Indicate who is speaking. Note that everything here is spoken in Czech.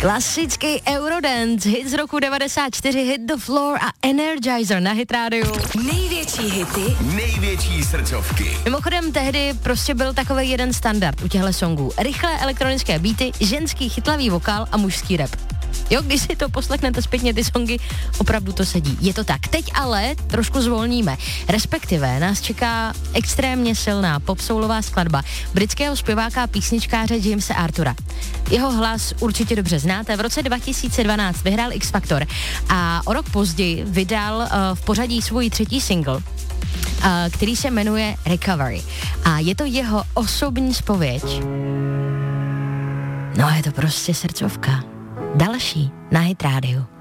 Speaker 1: Klasický Eurodance, hit z roku 94, Hit the Floor a Energizer na Hit Radio.
Speaker 2: Největší hity, největší srdcovky.
Speaker 1: Mimochodem tehdy prostě byl takový jeden standard u těchto songů. Rychlé elektronické beaty, ženský chytlavý vokál a mužský rap. Jo, když si to poslechnete zpětně ty songy, opravdu to sedí. Je to tak. Teď ale trošku zvolníme. Respektive nás čeká extrémně silná popsoulová skladba britského zpěváka a písničkáře Jamesa Artura. Jeho hlas určitě dobře znáte. V roce 2012 vyhrál X Factor a o rok později vydal v pořadí svůj třetí single, který se jmenuje Recovery. A je to jeho osobní zpověď. No je to prostě srdcovka. Další na Hit Radio.